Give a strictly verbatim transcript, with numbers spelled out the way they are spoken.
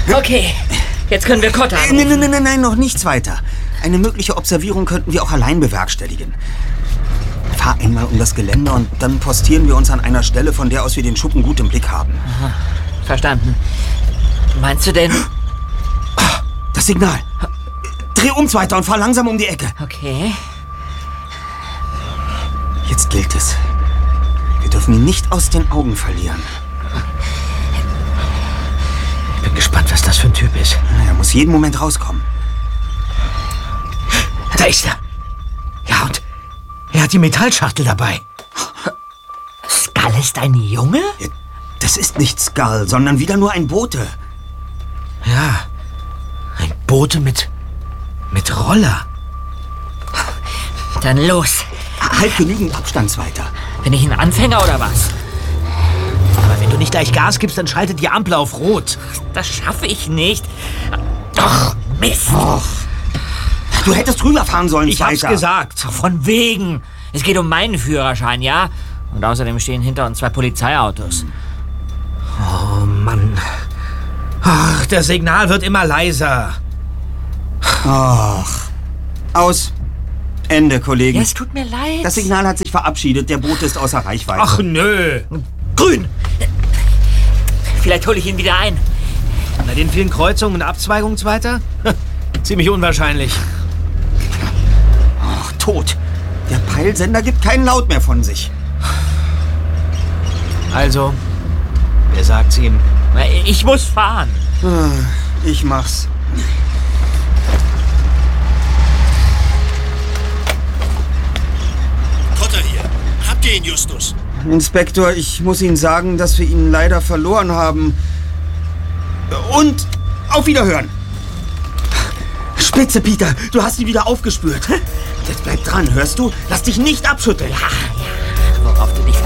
Okay, jetzt können wir Kotter anrufen. Nein, nein, nein, nein, nein, noch nichts weiter. Eine mögliche Observierung könnten wir auch allein bewerkstelligen. Fahr einmal um das Geländer und dann postieren wir uns an einer Stelle, von der aus wir den Schuppen gut im Blick haben. Aha, verstanden. Meinst du denn... Das Signal. Dreh um, Zweiter, und fahr langsam um die Ecke. Okay. Jetzt gilt es. Wir dürfen ihn nicht aus den Augen verlieren. Ich bin gespannt, was das für ein Typ ist. Er muss jeden Moment rauskommen. Da ist er. Ja, und er hat die Metallschachtel dabei. Skull ist ein Junge? Das ist nicht Skull, sondern wieder nur ein Bote. Ja, ein Bote mit... mit Roller. Dann los. Halt genügend Abstand, Zweiter. Bin ich ein Anfänger oder was? Aber wenn du nicht gleich Gas gibst, dann schaltet die Ampel auf Rot. Das schaffe ich nicht. Ach, Mist. Och. Du hättest rüberfahren sollen, Ich Zweiter. hab's gesagt. Von wegen. Es geht um meinen Führerschein, ja? Und außerdem stehen hinter uns zwei Polizeiautos. Oh, Mann. Ach, das Signal wird immer leiser. Ach. Aus. Ende, Kollegen. Ja, es tut mir leid. Das Signal hat sich verabschiedet. Der Bote ist außer Reichweite. Ach, nö. Grün. Vielleicht hole ich ihn wieder ein. Bei den vielen Kreuzungen und Abzweigungen, Zweiter? Ziemlich unwahrscheinlich. Ach, tot. Der Peilsender gibt keinen Laut mehr von sich. Also, wer sagt's ihm? Ich muss fahren. Ich mach's. Kotter hier. Habt ihr ihn, Justus? Inspektor, ich muss Ihnen sagen, dass wir ihn leider verloren haben. Und auf Wiederhören. Spitze, Peter. Du hast ihn wieder aufgespürt. Jetzt bleib dran, hörst du? Lass dich nicht abschütteln. Ja, ja. Worauf du dich